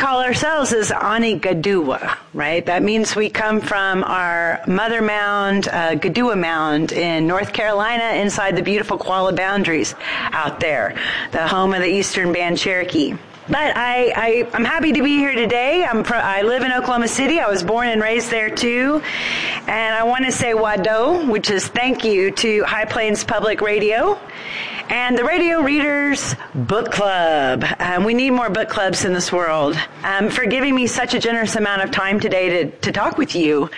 call ourselves is Anigadua, right? That means we come from our mother mound, Gadua Mound in North Carolina, inside the beautiful Qualla boundaries out there, the home of the Eastern Band Cherokee. But I'm happy to be here today. I live in Oklahoma City. I was born and raised there too. And I want to say Wado, which is thank you to High Plains Public Radio and the Radio Readers Book Club. We need more book clubs in this world. For giving me such a generous amount of time today to talk with you.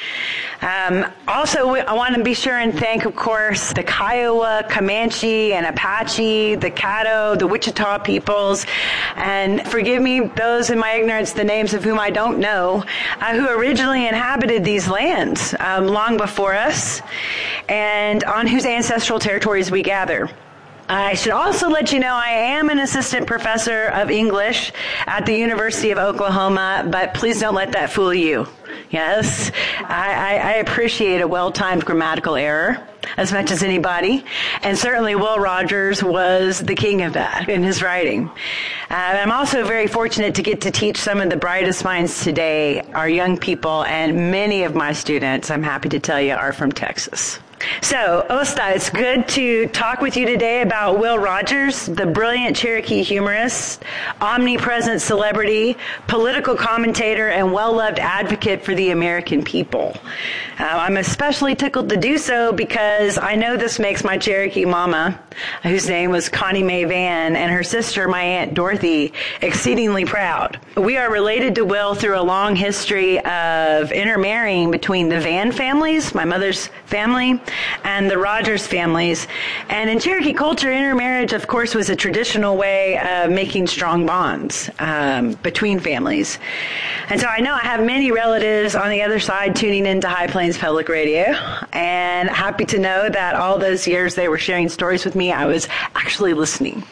Also, I want to be sure and thank, of course, the Kiowa, Comanche, and Apache, the Caddo, the Wichita peoples, and forgive me, those in my ignorance, the names of whom I don't know, who originally inhabited these lands long before us, and on whose ancestral territories we gather. I should also let you know I am an assistant professor of English at the University of Oklahoma, but please don't let that fool you. Yes, I appreciate a well-timed grammatical error as much as anybody, and certainly Will Rogers was the king of that in his writing. I'm also very fortunate to get to teach some of the brightest minds today, our young people, and many of my students, I'm happy to tell you, are from Texas. So, Osta, it's good to talk with you today about Will Rogers, the brilliant Cherokee humorist, omnipresent celebrity, political commentator, and well-loved advocate for the American people. I'm especially tickled to do so because I know this makes my Cherokee mama, whose name was Connie Mae Van, and her sister, my Aunt Dorothy, exceedingly proud. We are related to Will through a long history of intermarrying between the Van families, my mother's family, and the Rogers families. And in Cherokee culture, intermarriage, of course, was a traditional way of making strong bonds between families. And so I know I have many relatives on the other side tuning into High Plains Public Radio, and happy to know that all those years they were sharing stories with me, I was actually listening.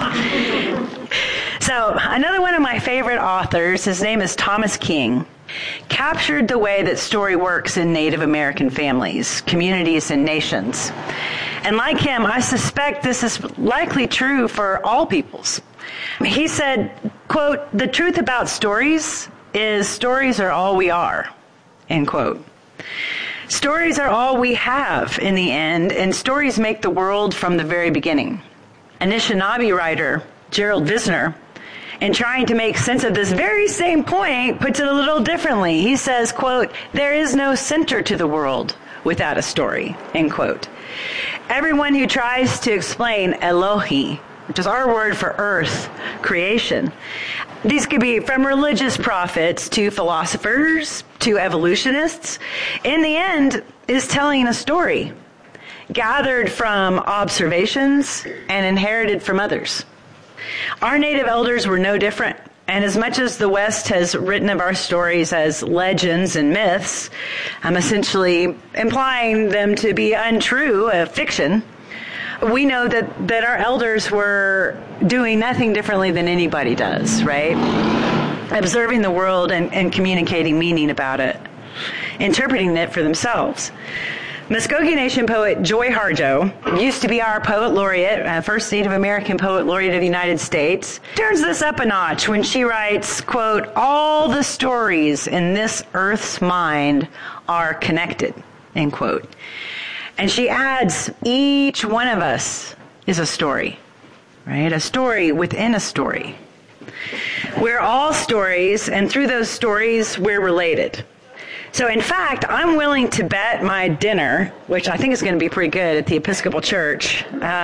So another one of my favorite authors, his name is Thomas King, captured the way that story works in Native American families, communities, and nations. And like him, I suspect this is likely true for all peoples. He said, quote, "The truth about stories is stories are all we are," end quote. Stories are all we have in the end, and stories make the world from the very beginning. Anishinaabe writer Gerald Visner, in trying to make sense of this very same point, puts it a little differently. He says, quote, "There is no center to the world without a story," end quote. Everyone who tries to explain Elohi, which is our word for earth, creation, these could be from religious prophets to philosophers to evolutionists, in the end is telling a story gathered from observations and inherited from others. Our native elders were no different, and as much as the West has written of our stories as legends and myths, I'm essentially implying them to be untrue, a fiction, we know that our elders were doing nothing differently than anybody does, right? Observing the world and communicating meaning about it, interpreting it for themselves. Muskogee Nation poet Joy Harjo used to be our poet laureate, first Native American poet laureate of the United States, turns this up a notch when she writes, quote, "All the stories in this earth's mind are connected," end quote. And she adds, each one of us is a story, right? A story within a story. We're all stories, and through those stories, we're related. So in fact, I'm willing to bet my dinner, which I think is going to be pretty good at the Episcopal Church,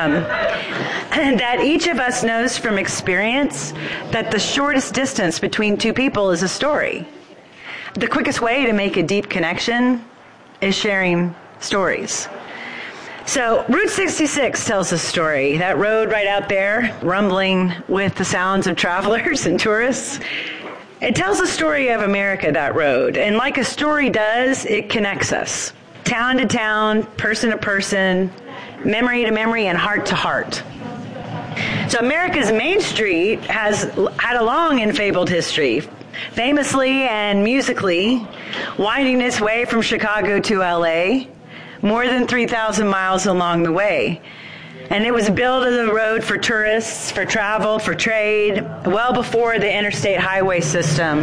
that each of us knows from experience that the shortest distance between two people is a story. The quickest way to make a deep connection is sharing stories. So Route 66 tells a story, that road right out there, rumbling with the sounds of travelers and tourists. It tells the story of America, that road. And like a story does, it connects us. Town to town, person to person, memory to memory, and heart to heart. So America's Main Street has had a long and fabled history, famously and musically, winding its way from Chicago to LA, more than 3,000 miles along the way. And it was built as a road for tourists, for travel, for trade, well before the interstate highway system